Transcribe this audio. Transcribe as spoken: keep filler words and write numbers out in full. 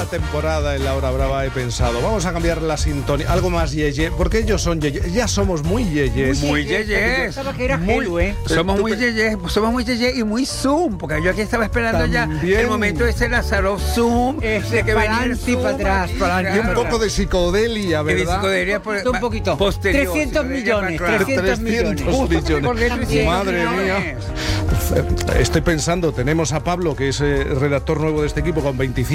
esta temporada en La Hora Brava he pensado, vamos a cambiar la sintonía, algo más yeye, porque ellos son yeye, ya somos muy yeyes. Muy yeyes. Pensaba que era Muy- Gelu, ¿eh? Somos Tú muy pe- yeyes, somos muy yeyes y muy zoom, porque yo aquí estaba esperando ya También. el momento de ese Lázaro zoom, Ese de que para venía el adelante y zoom para atrás, aquí, para adelante Y un claro. poco de psicodelia, Que de ¿verdad? psicodelia por- Un poquito. posterior, trescientos psicodelia millones, para atrás. trescientos millones. millones. ¿Por qué trescientos Madre millones? mía. Estoy pensando, tenemos a Pablo, que es eh, redactor nuevo de este equipo, con veinticinco